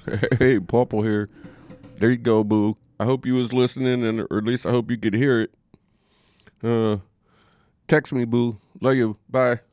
Hey, Purple here. There you go, boo. I hope you was listening, or at least I hope you could hear it. Text me, boo. Love you. Bye.